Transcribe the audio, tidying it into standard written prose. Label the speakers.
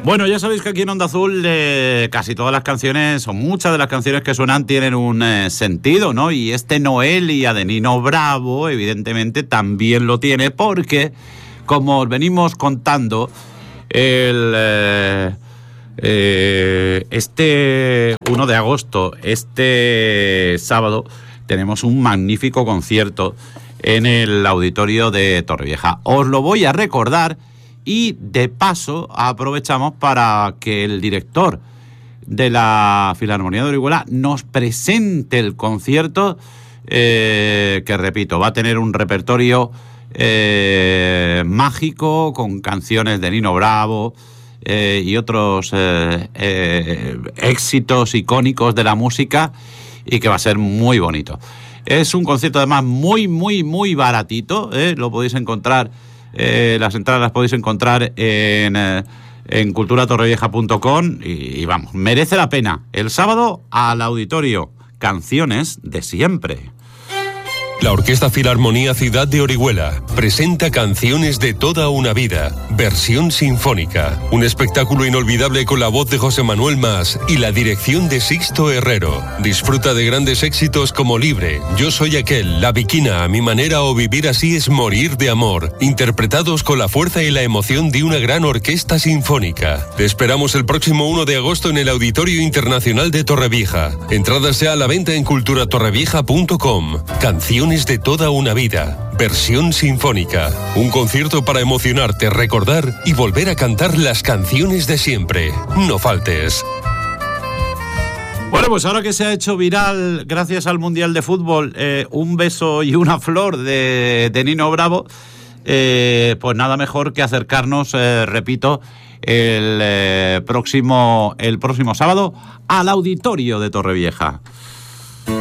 Speaker 1: Bueno, ya sabéis que aquí en Onda Azul casi todas las canciones, o muchas de las canciones que suenan tienen un sentido, ¿no? Y este Noelia de Nino Bravo, evidentemente, también lo tiene, porque, como os venimos contando, este 1 de agosto, este sábado, tenemos un magnífico concierto en el auditorio de Torrevieja. Os lo voy a recordar. Y de paso aprovechamos para que el director de la Filarmonía de Orihuela nos presente el concierto, que repito, va a tener un repertorio mágico con canciones de Nino Bravo y otros éxitos icónicos de la música, y que va a ser muy bonito. Es un concierto además muy baratito, lo podéis encontrar. Las entradas las podéis encontrar en culturatorrevieja.com y vamos, merece la pena. El sábado al auditorio, canciones de siempre.
Speaker 2: La Orquesta Filarmonía Ciudad de Orihuela presenta Canciones de toda una vida, versión sinfónica. Un espectáculo inolvidable con la voz de José Manuel Mas y la dirección de Sixto Herrero. Disfruta de grandes éxitos como Libre, Yo soy aquel, La Viquina, A mi manera o Vivir así es morir de amor, interpretados con la fuerza y la emoción de una gran orquesta sinfónica. Te esperamos el próximo 1 de agosto en el Auditorio Internacional de Torrevieja. Entradas ya a la venta en culturatorrevieja.com. Canciones de toda una vida, versión sinfónica. Un concierto para emocionarte, recordar y volver a cantar las canciones de siempre. No faltes.
Speaker 1: Bueno, pues ahora que se ha hecho viral, gracias al Mundial de Fútbol, un beso y una flor de Nino Bravo, pues nada mejor que acercarnos, repito, el próximo sábado al auditorio de Torrevieja.